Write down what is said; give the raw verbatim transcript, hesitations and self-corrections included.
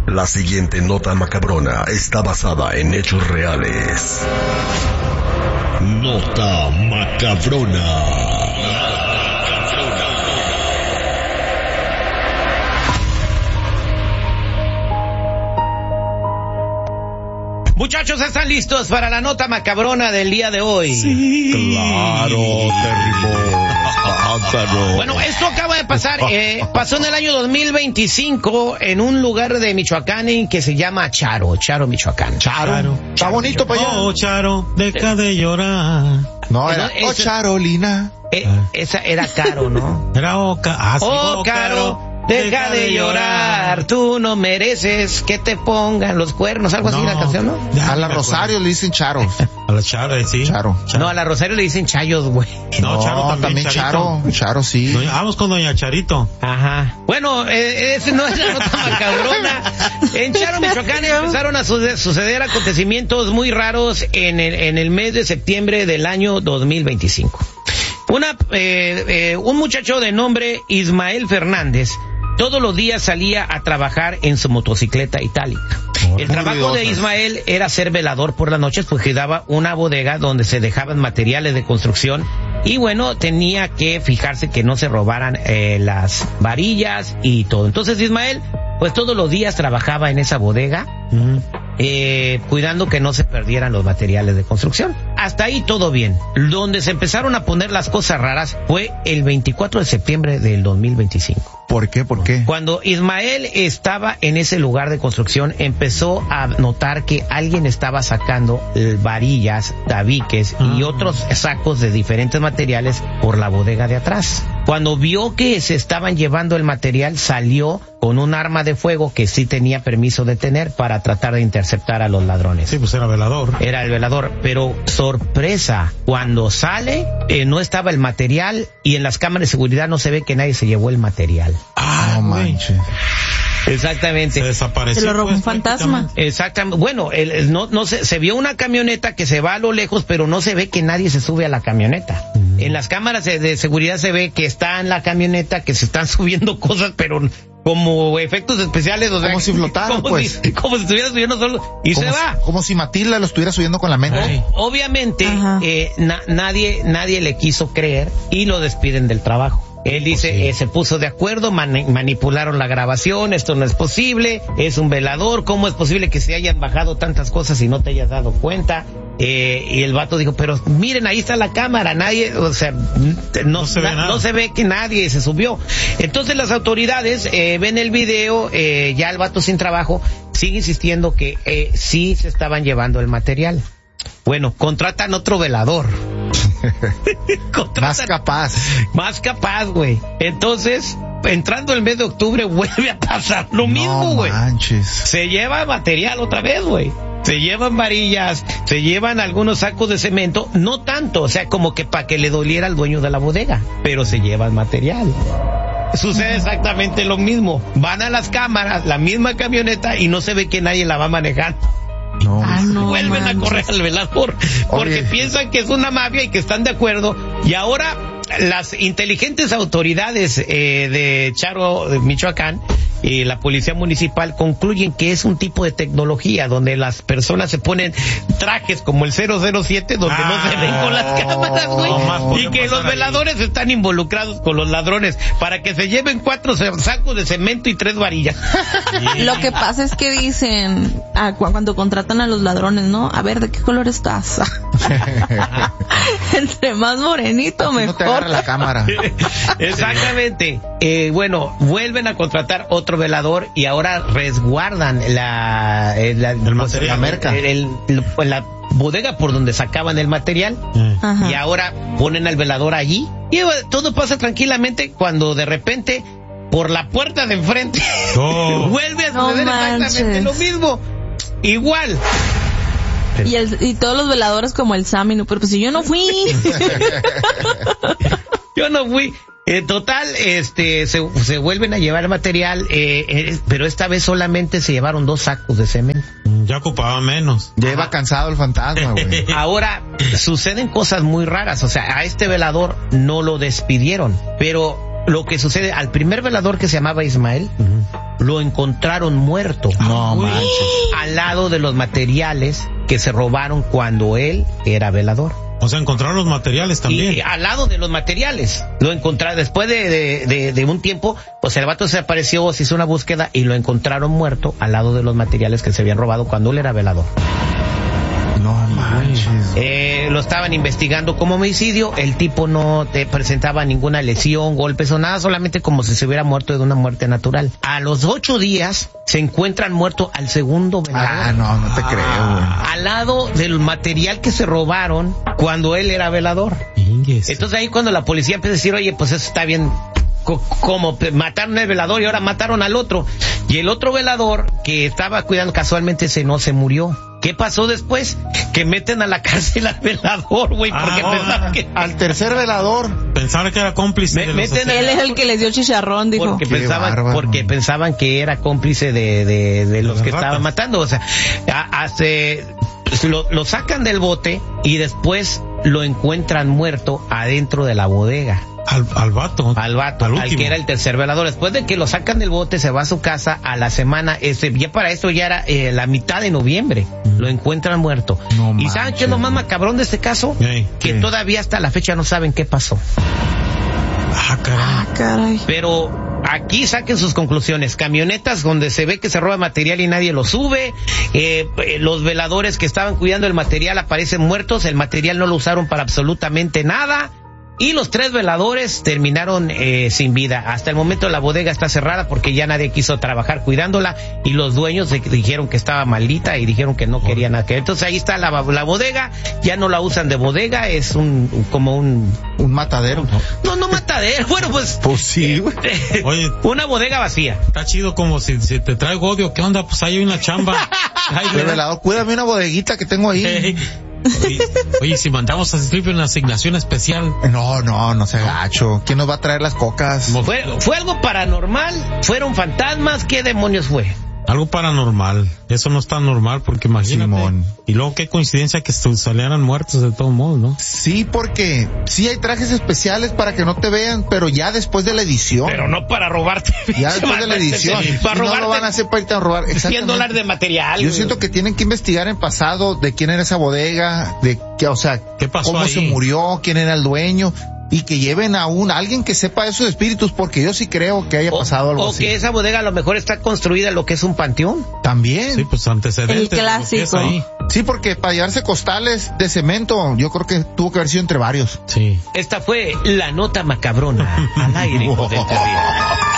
La siguiente nota macabrona está basada en hechos reales. Nota macabrona. Muchachos, ¿están listos para la nota macabrona del día de hoy? Sí. Claro, terrible. Bueno, esto acaba de pasar, eh, pasó en el año dos mil veinticinco en un lugar de Michoacán que se llama Charo, Charo, Michoacán. Charo. Charo. Está bonito para allá. Oh, Charo, deja de llorar. No, era, Eso- oh, Charolina. Eh, esa era Caro, ¿no? Era Oca. Ah, sí, Oh, Caro, deja de llorar, tú no mereces que te pongan los cuernos, algo así No. la canción, ¿no? Ya, A la me Rosario acuerdo. le dicen Charo. A la Charo, eh, sí. Charo. No, a la Rosario le dicen chayos, güey. No, Charo también, Charo. Charo, sí. Doña- vamos con doña Charito. Ajá. Bueno, eh, esa no es la nota macabrona. En Charo, Michoacán, empezaron a suce- suceder acontecimientos muy raros en el, en el mes de septiembre del año dos mil veinticinco. Una, eh, eh, un muchacho de nombre Ismael Fernández todos los días salía a trabajar en su motocicleta itálica. El trabajo de Ismael era ser velador por las noches, pues cuidaba una bodega donde se dejaban materiales de construcción y bueno, tenía que fijarse que no se robaran eh, las varillas y todo. Entonces Ismael, pues todos los días trabajaba en esa bodega, Mm. eh, cuidando que no se perdieran los materiales de construcción. Hasta ahí todo bien. Donde se empezaron a poner las cosas raras fue el veinticuatro de septiembre del dos mil veinticinco. ¿Por qué? ¿Por qué? Cuando Ismael estaba en ese lugar de construcción, empezó a notar que alguien estaba sacando eh, varillas, tabiques y Ah. otros sacos de diferentes materiales por la bodega de atrás. Cuando vio que se estaban llevando el material, salió con un arma de fuego que sí tenía permiso de tener para tratar de interceptar a los ladrones. Sí, pues era velador. Era el velador, pero sorpresa, cuando sale eh, no estaba el material y en las cámaras de seguridad no se ve que nadie se llevó el material. Ah, No güey. manches. Exactamente. Se desapareció. Se lo robó pues, un fantasma. prácticamente. Exactamente. Bueno, el, el- no, no se, se vio una camioneta que se va a lo lejos, pero no se ve que nadie se sube a la camioneta. Mm. En las cámaras de, de seguridad se ve que está en la camioneta, que se están subiendo cosas, pero como efectos especiales, o sea, Como si flotara, como pues. si- como si estuviera subiendo solo y se Como va. si- Como si Matilda lo estuviera subiendo con la mente. Ay. Obviamente, Ajá. eh, na- nadie, nadie le quiso creer y lo despiden del trabajo. Él dice, Sí. eh, se puso de acuerdo, mani- manipularon la grabación, esto no es posible, es un velador, ¿cómo es posible que se hayan bajado tantas cosas y no te hayas dado cuenta? Eh, y el vato dijo, pero miren, ahí está la cámara, nadie, o sea, no, No se ve na- nada. no se ve que nadie se subió. Entonces las autoridades eh, ven el video, eh, ya el vato sin trabajo, sigue insistiendo que eh, sí se estaban llevando el material. Bueno, contratan otro velador. Contratan- Más capaz. más capaz, güey. Entonces, entrando el mes de octubre, vuelve a pasar lo mismo, No güey. manches. Se lleva material otra vez, güey. Se llevan varillas, se llevan algunos sacos de cemento, no tanto, o sea, como que para que le doliera al dueño de la bodega, pero se llevan material. Sucede exactamente lo mismo. Van a las cámaras, la misma camioneta, y no se ve que nadie la va a manejar. No. Ah, no Vuelven a manches. correr al velador porque Oye. piensan que es una mafia y que están de acuerdo, y ahora las inteligentes autoridades eh, de Charo, de Michoacán, y la policía municipal concluyen que es un tipo de tecnología donde las personas se ponen trajes como el cero cero siete donde Ah, no se ven con las cámaras, güey, nomás y podía que pasar los ahí. veladores están involucrados con los ladrones para que se lleven cuatro sacos de cemento y tres varillas. Lo que pasa es que dicen, ah, cu- cuando contratan a los ladrones, ¿no? A ver, ¿de qué color estás? Entre más morenito, Así no te agarra mejor. la cámara. Exactamente. Eh, bueno, vuelven a contratar otro velador y ahora resguardan la, eh, la, El material. La merca. el- el- la bodega por donde sacaban el material. Eh. Ajá. Y ahora ponen al velador allí. Y eh, todo pasa tranquilamente cuando de repente, por la puerta de enfrente, Oh. vuelve a No suceder exactamente manches. lo mismo. Igual. Y, el, y todos los veladores como el Sammy, ¿no? Pero pues si yo no fui. Yo no fui. En total, este, se, se vuelven a llevar el material, eh, eh, pero esta vez solamente se llevaron dos sacos de cemento. Ya ocupaba menos. Ya iba cansado el fantasma, güey. Ahora, suceden cosas muy raras, o sea, a este velador no lo despidieron, pero lo que sucede, al primer velador que se llamaba Ismael, lo encontraron muerto. No manches. Al lado de los materiales que se robaron cuando él era velador. O sea, encontraron los materiales también. Y al lado de los materiales. Lo encontraron después de, de, de, de un tiempo, pues el vato se apareció, se hizo una búsqueda y lo encontraron muerto al lado de los materiales que se habían robado cuando él era velador. No manches. Eh, lo estaban investigando como homicidio. El tipo no te presentaba ninguna lesión, golpes o nada, solamente como si se hubiera muerto de una muerte natural. A los ocho días se encuentran muerto al segundo velador. Ah, no, no te creo, güey. Al lado del material que se robaron cuando él era velador. Ingues. Entonces ahí cuando la policía empieza a decir, oye, pues eso está bien, co- como pe- mataron al velador y ahora mataron al otro. Y el otro velador que estaba cuidando casualmente ese no se murió. ¿Qué pasó después? Que meten a la cárcel al velador, güey, porque Ah, pensaban que... Al tercer velador. Pensaba que era cómplice Me- de los meten asesinos. Él es el que les dio chicharrón, dijo. Porque Qué pensaban, bárbaro. porque pensaban que era cómplice de, de, de los las que ratas. estaban matando. O sea, a- hace, pues, lo, lo sacan del bote y después lo encuentran muerto adentro de la bodega. Al, al vato. Al vato, Al al, último. que era el tercer velador. Después de que lo sacan del bote, se va a su casa a la semana. Este, ya para esto ya era eh, la mitad de noviembre. Lo encuentran muerto. No ¿Y saben qué es lo más macabrón de este caso? Ey, que ¿qué? todavía hasta la fecha no saben qué pasó. Ah, caray. Ah, caray. Pero aquí saquen sus conclusiones. Camionetas donde se ve que se roba material y nadie lo sube. Eh, los veladores que estaban cuidando el material aparecen muertos. El material no lo usaron para absolutamente nada. Y los tres veladores terminaron eh, sin vida. Hasta el momento la bodega está cerrada porque ya nadie quiso trabajar cuidándola y los dueños de- dijeron que estaba maldita y dijeron que no querían nada que ver. Entonces ahí está la, la bodega, ya no la usan de bodega, es un como un... Un matadero. No, no matadero, bueno pues... Pues sí, güey. Oye, Una bodega vacía. está chido como si, si te traigo odio. ¿Qué onda? Pues hay una chamba. Ay, El velador, cuídame una bodeguita que tengo ahí. Ey. Oye, oye, si mandamos a Strip una asignación especial. No, no, no se gacho. ¿Quién nos va a traer las cocas? ¿Fue, fue algo paranormal? ¿Fueron fantasmas? ¿Qué demonios fue? Algo paranormal. Eso no está normal porque imagínate. Simón. Y luego qué coincidencia que su- salieran muertos de todos modos, ¿no? Sí, porque sí hay trajes especiales para que no te vean, pero ya después de la edición. Pero no para robarte. Ya después de la edición. Sí, para Si no robarte lo van a hacer para irte a robar. cien Exactamente. dólares de material. Yo güey. siento que tienen que investigar en pasado de quién era esa bodega, de qué, o sea, ¿Qué pasó cómo ahí? se murió, quién era el dueño, y que lleven a un alguien que sepa esos espíritus, porque yo sí creo que haya O, pasado algo o así. que esa bodega a lo mejor está construida en lo que es un panteón. También. Sí, pues antecedentes. El de lo que es clásico. ahí. Sí, porque para llevarse costales de cemento, yo creo que tuvo que haber sido entre varios. Sí. Esta fue la nota macabrona al aire con el terrible.